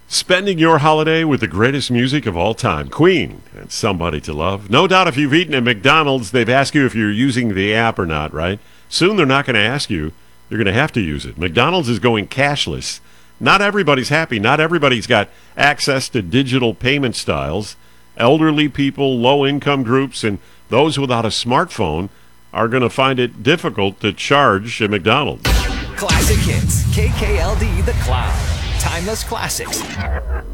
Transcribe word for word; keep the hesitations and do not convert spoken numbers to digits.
Spending your holiday with the greatest music of all time, Queen and Somebody to Love. No doubt if you've eaten at McDonald's, they've asked you if you're using the app or not, right? Soon they're not going to ask you. You're going to have to use it. McDonald's is going cashless. Not everybody's happy. Not everybody's got access to digital payment styles. Elderly people, low-income groups, and those without a smartphone are going to find it difficult to charge at McDonald's. Classic hits. K K L D The Cloud. Timeless classics.